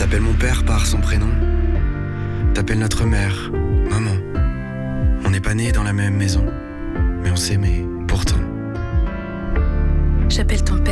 T'appelles mon père par son prénom. T'appelles notre mère maman. On n'est pas nés dans la même maison, mais on s'aimait pourtant. J'appelle ton père